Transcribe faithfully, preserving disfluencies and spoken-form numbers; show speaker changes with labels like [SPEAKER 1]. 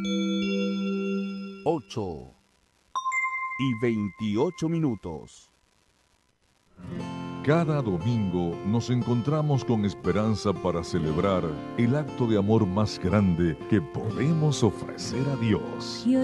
[SPEAKER 1] ocho y veintiocho minutos.
[SPEAKER 2] Cada domingo nos encontramos con esperanza para celebrar el acto de amor más grande que podemos ofrecer a Dios.